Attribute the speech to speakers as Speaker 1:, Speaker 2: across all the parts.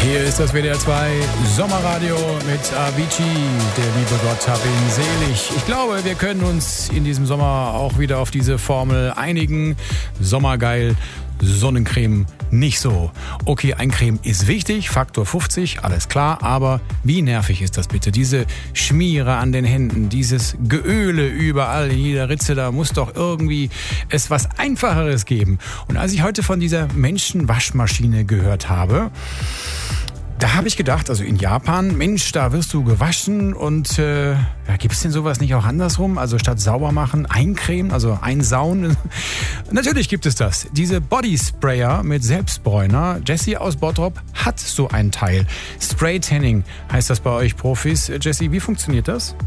Speaker 1: Hier ist das WDR 2 Sommerradio mit Avicii. Der liebe Gott hab ihn selig. Ich glaube, wir können uns in diesem Sommer auch wieder auf diese Formel einigen. Sommergeil, Sonnencreme nicht so. Okay, Eincreme ist wichtig, Faktor 50, alles klar, aber wie nervig ist das bitte? Diese Schmiere an den Händen, dieses Geöle überall in jeder Ritze, da muss doch irgendwie es was Einfacheres geben. Und als ich heute von dieser Menschenwaschmaschine gehört habe, da habe ich gedacht, also in Japan, Mensch, da wirst du gewaschen und gibt es denn sowas nicht auch andersrum? Also statt sauber machen, eincremen, also einsauen? Natürlich gibt es das. Diese Bodysprayer mit Selbstbräuner. Jessie aus Bottrop hat so ein Teil. Spray-Tanning heißt das bei euch Profis. Jessie, wie funktioniert das?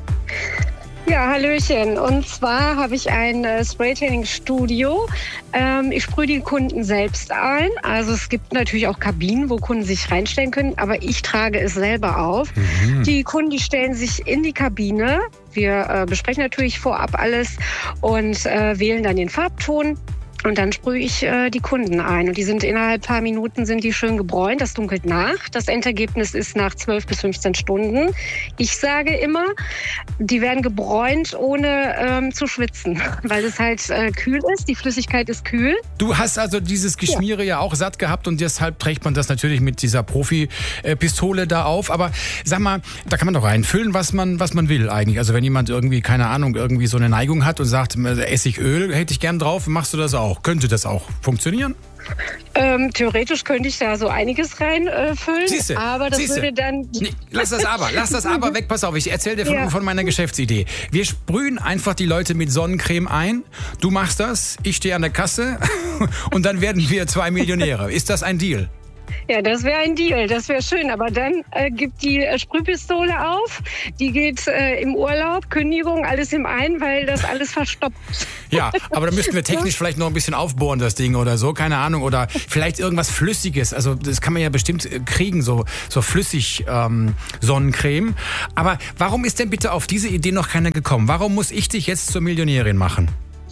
Speaker 2: Ja, hallöchen. Und zwar habe ich ein Spray-Tanning-Studio. Ich sprühe die Kunden selbst ein. Also es gibt natürlich auch Kabinen, wo Kunden sich reinstellen können, aber ich trage es selber auf. Die Kunden, die stellen sich in die Kabine. Wir besprechen natürlich vorab alles und wählen dann den Farbton. Und dann sprühe ich die Kunden ein. Und die sind innerhalb paar Minuten sind die schön gebräunt. Das dunkelt nach. Das Endergebnis ist nach 12 bis 15 Stunden. Ich sage immer, die werden gebräunt, ohne zu schwitzen. Weil es halt kühl ist. Die Flüssigkeit ist kühl.
Speaker 1: Du hast also dieses Geschmiere ja auch satt gehabt und deshalb trägt man das natürlich mit dieser Profi-Pistole da auf. Aber sag mal, da kann man doch reinfüllen, was man will eigentlich. Also wenn jemand irgendwie, keine Ahnung, irgendwie so eine Neigung hat und sagt, Essigöl hätte ich gern drauf, machst du das auch? Könnte das auch funktionieren?
Speaker 2: Theoretisch könnte ich da so einiges reinfüllen,
Speaker 1: Siehste,
Speaker 2: aber das würde dann...
Speaker 1: Nee, lass das aber weg, pass auf, ich erzähle dir von meiner Geschäftsidee. Wir sprühen einfach die Leute mit Sonnencreme ein, du machst das, ich stehe an der Kasse und dann werden wir 2 Millionäre. Ist das ein Deal?
Speaker 2: Ja, das wäre ein Deal, das wäre schön. Aber dann gibt die Sprühpistole auf, die geht im Urlaub, Kündigung, alles im einen, weil das alles verstopft.
Speaker 1: Ja, aber da müssten wir technisch vielleicht noch ein bisschen aufbohren, das Ding oder so, keine Ahnung. Oder vielleicht irgendwas Flüssiges, also das kann man ja bestimmt kriegen, so flüssig Sonnencreme. Aber warum ist denn bitte auf diese Idee noch keiner gekommen? Warum muss ich dich jetzt zur Millionärin machen?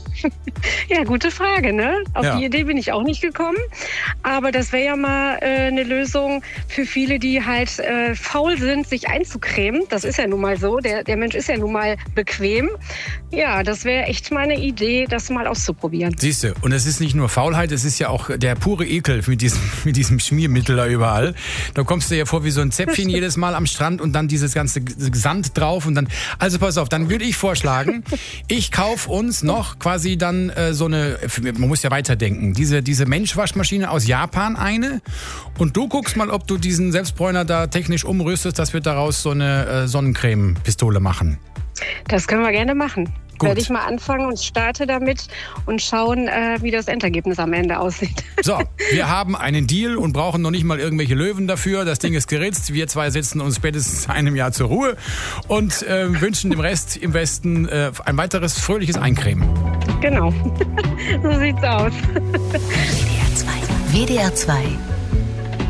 Speaker 2: Ja, gute Frage, ne? Auf die Idee bin ich auch nicht gekommen. Aber das wäre ja mal eine Lösung für viele, die halt faul sind, sich einzucremen. Das ist ja nun mal so. Der Mensch ist ja nun mal bequem. Ja, das wäre echt mal eine Idee, das mal auszuprobieren.
Speaker 1: Siehst du, und es ist nicht nur Faulheit, es ist ja auch der pure Ekel mit diesem Schmiermittel da überall. Da kommst du ja vor wie so ein Zäpfchen jedes Mal am Strand und dann dieses ganze Sand drauf und dann, also pass auf, dann würde ich vorschlagen, ich kaufe uns noch quasi dann so eine, man muss ja weiterdenken, diese Menschwaschmaschine aus Japan eine und du guckst mal, ob du diesen Selbstbräuner da technisch umrüstest, dass wir daraus so eine Sonnencreme-Pistole machen.
Speaker 2: Das können wir gerne machen.
Speaker 1: Gut.
Speaker 2: Werde ich mal anfangen und starte damit und schauen, wie das Endergebnis am Ende aussieht.
Speaker 1: So, wir haben einen Deal und brauchen noch nicht mal irgendwelche Löwen dafür. Das Ding ist geritzt. Wir zwei setzen uns spätestens einem Jahr zur Ruhe und wünschen dem Rest im Westen ein weiteres fröhliches Eincremen.
Speaker 2: Genau, so sieht's aus.
Speaker 3: WDR 2